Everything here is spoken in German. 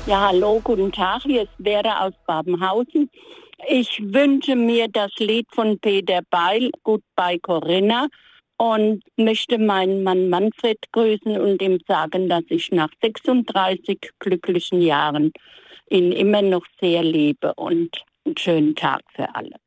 Ja, hallo, guten Tag. Hier ist Vera aus Babenhausen. Ich wünsche mir das Lied von Peter Beil, Goodbye Corinna, und möchte meinen Mann Manfred grüßen und ihm sagen, dass ich nach 36 glücklichen Jahren ihn immer noch sehr liebe, und einen schönen Tag für alle.